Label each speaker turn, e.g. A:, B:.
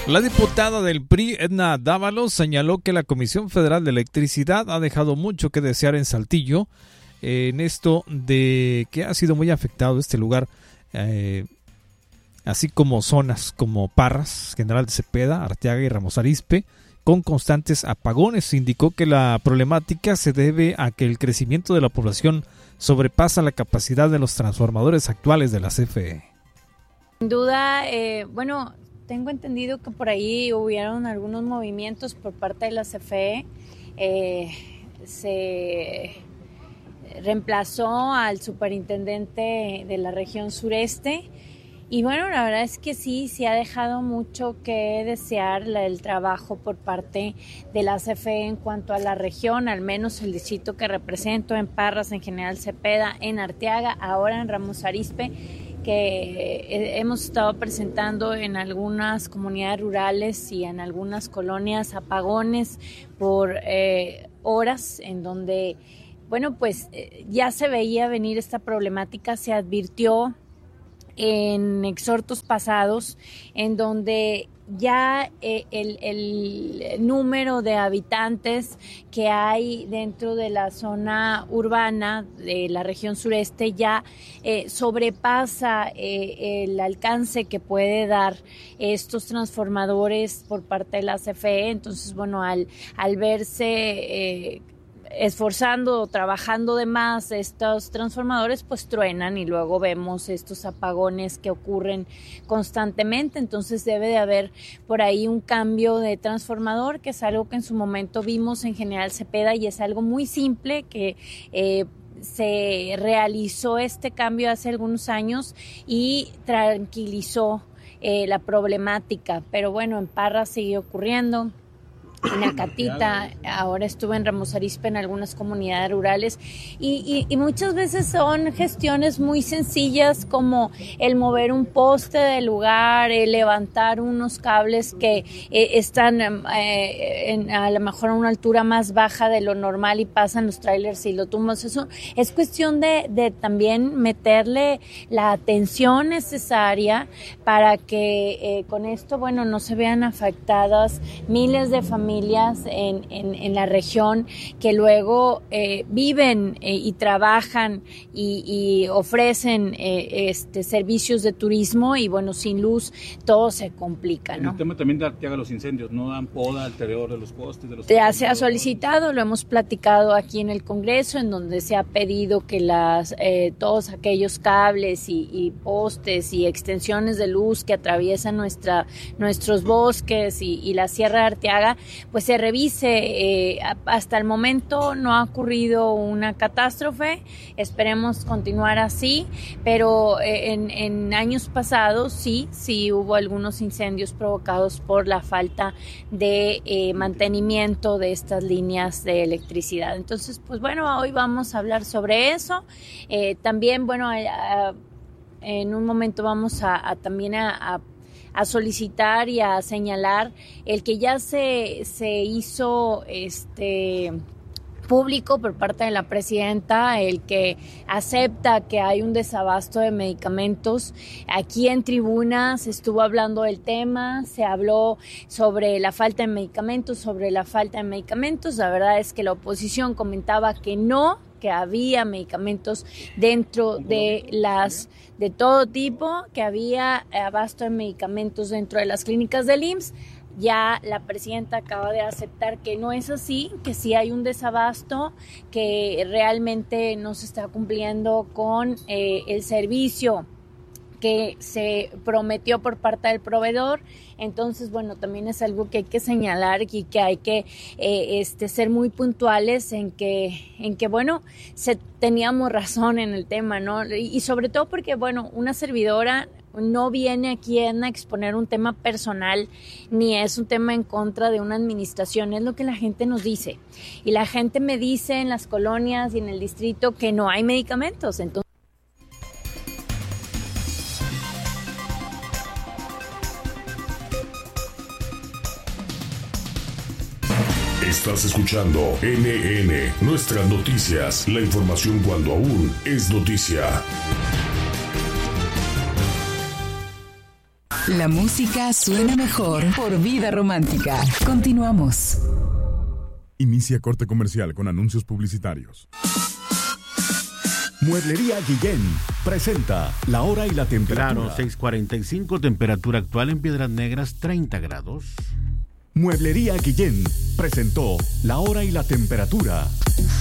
A: La diputada del PRI, Edna Dávalos, señaló que la Comisión Federal de Electricidad ha dejado mucho que desear en Saltillo, en esto de que ha sido muy afectado este lugar, así como zonas como Parras, General de Cepeda, Arteaga y Ramos Arizpe, con constantes apagones. Indicó que la problemática se debe a que el crecimiento de la población sobrepasa la capacidad de los transformadores actuales de la CFE.
B: Sin duda, tengo entendido que por ahí hubieron algunos movimientos por parte de la CFE. Se reemplazó al superintendente de la región sureste. Y bueno, la verdad es que sí ha dejado mucho que desear el trabajo por parte de la CFE en cuanto a la región, al menos el distrito que represento, en Parras, en General Cepeda, en Arteaga, ahora en Ramos Arizpe, que hemos estado presentando en algunas comunidades rurales y en algunas colonias apagones por horas, en donde, ya se veía venir esta problemática, se advirtió en exhortos pasados, en donde ya el número de habitantes que hay dentro de la zona urbana de la región sureste ya sobrepasa el alcance que puede dar estos transformadores por parte de la CFE. Entonces, al verse esforzando, trabajando de más estos transformadores, pues truenan y luego vemos estos apagones que ocurren constantemente. Entonces debe de haber por ahí un cambio de transformador, que es algo que en su momento vimos en General Cepeda y es algo muy simple que se realizó este cambio hace algunos años y tranquilizó la problemática. Pero en Parras sigue ocurriendo. En Acatita, ahora estuve en Ramos Arizpe, en algunas comunidades rurales y muchas veces son gestiones muy sencillas, como el mover un poste del lugar, levantar unos cables que están a lo mejor a una altura más baja de lo normal y pasan los trailers y lo tumban. Eso es cuestión de también meterle la atención necesaria para que con esto, no se vean afectadas miles de familias en la región que luego viven y trabajan y ofrecen servicios de turismo y sin luz todo se complica, ¿no?
C: El tema también de Arteaga, los incendios, no dan poda alrededor de los postes.
B: Ya se ha solicitado, lo hemos platicado aquí en el Congreso, en donde se ha pedido que todos aquellos cables y postes y extensiones de luz que atraviesan nuestros bosques y la Sierra de Arteaga, pues se revise. Hasta el momento no ha ocurrido una catástrofe, esperemos continuar así, pero en años pasados sí hubo algunos incendios provocados por la falta de mantenimiento de estas líneas de electricidad. Entonces, hoy vamos a hablar sobre eso. También, en un momento vamos también a solicitar y a señalar el que ya se hizo público por parte de la presidenta, el que acepta que hay un desabasto de medicamentos. Aquí en tribuna se estuvo hablando del tema, se habló sobre la falta de medicamentos, La verdad es que la oposición comentaba que no, que había medicamentos dentro de todo tipo, que había abasto de medicamentos dentro de las clínicas del IMSS. Ya la presidenta acaba de aceptar que no es así, que sí hay un desabasto, que realmente no se está cumpliendo con el servicio que se prometió por parte del proveedor. Entonces, también es algo que hay que señalar y que hay que ser muy puntuales en que teníamos razón en el tema, ¿no? Y sobre todo porque, una servidora no viene aquí a exponer un tema personal, ni es un tema en contra de una administración, es lo que la gente nos dice. Y la gente me dice en las colonias y en el distrito que no hay medicamentos. Entonces,
D: estás escuchando NN, Nuestras Noticias, la información cuando aún es noticia.
E: La música suena mejor por Vida Romántica. Continuamos.
F: Inicia corte comercial con anuncios publicitarios.
G: Mueblería Guillén presenta la hora y la temperatura.
H: Claro, 6:45, temperatura actual en Piedras Negras, 30 grados.
G: Mueblería Guillén presentó la hora y la temperatura.